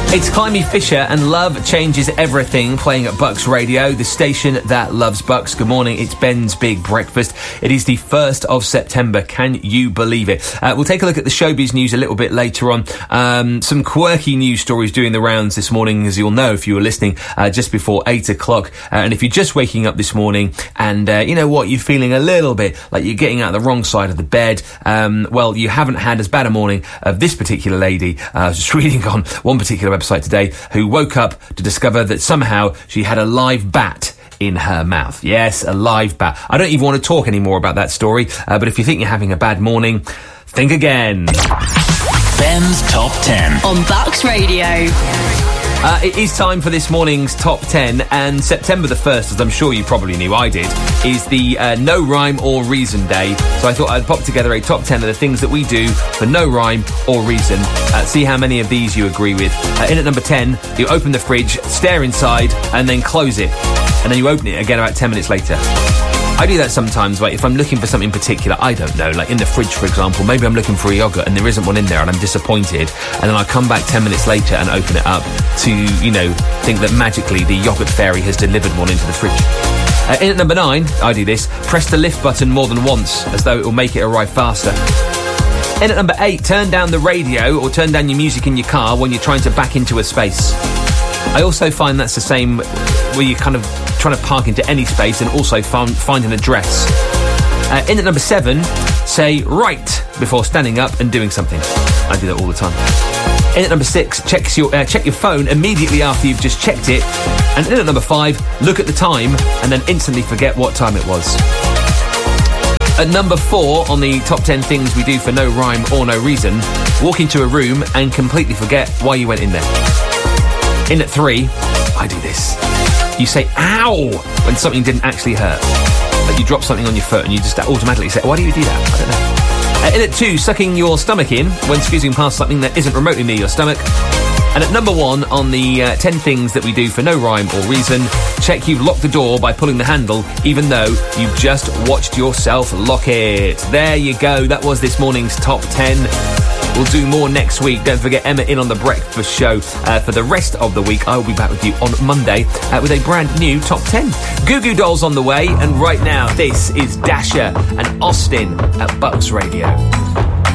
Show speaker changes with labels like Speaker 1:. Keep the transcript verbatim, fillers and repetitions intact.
Speaker 1: It's Climby Fisher and Love Changes Everything playing at Bucks Radio, the station that loves Bucks. Good morning, it's Ben's Big Breakfast. It is the first of September, can you believe it? Uh, we'll take a look at the showbiz news a little bit later on. Um, some quirky news stories doing the rounds this morning, as you'll know if you were listening uh, just before eight o'clock. Uh, and if you're just waking up this morning and, uh, you know what, you're feeling a little bit like you're getting out the wrong side of the bed, um, well, you haven't had as bad a morning of this particular lady. Uh, I was just reading on one particular website today who woke up to discover that somehow she had a live bat in her mouth. Yes, a live bat. I don't even want to talk anymore about that story, uh, but if you think you're having a bad morning, think again.
Speaker 2: Ben's Top ten
Speaker 3: on Bucks Radio.
Speaker 1: Uh, it is time for this morning's Top ten, and September the first, as I'm sure you probably knew I did, is the uh, No Rhyme or Reason Day. So I thought I'd pop together a top ten of the things that we do for no rhyme or reason. Uh, see how many of these you agree with. Uh, in at number ten, you open the fridge, stare inside, and then close it. And then you open it again about ten minutes later. I do that sometimes, like if I'm looking for something particular, I don't know, like in the fridge, for example, maybe I'm looking for a yoghurt and there isn't one in there and I'm disappointed, and then I come back ten minutes later and open it up to, you know, think that magically the yoghurt fairy has delivered one into the fridge. Uh, in at number nine, I do this, press the lift button more than once, as though it will make it arrive faster. In at number eight, turn down the radio or turn down your music in your car when you're trying to back into a space. I also find that's the same where you're kind of trying to park into any space and also find, find an address. Uh, in at number seven, say right before standing up and doing something. I do that all the time. In at number six, check your, uh, check your phone immediately after you've just checked it. And in at number five, look at the time and then instantly forget what time it was. At number four on the top ten things we do for no rhyme or no reason, walk into a room and completely forget why you went in there. In at three, I do this. You say, ow, when something didn't actually hurt. Like you drop something on your foot and you just automatically say, why do you do that? I don't know. Uh, in at two, sucking your stomach in when squeezing past something that isn't remotely near your stomach. And at number one on the uh, ten things that we do for no rhyme or reason, check you've locked the door by pulling the handle, even though you've just watched yourself lock it. There you go. That was this morning's top ten. We'll do more next week. Don't forget Emma in on the breakfast show. Uh, for the rest of the week, I will be back with you on Monday uh, with a brand new top ten. Goo Goo Dolls on the way, and right now, this is Dasher and Austin at Bucks Radio.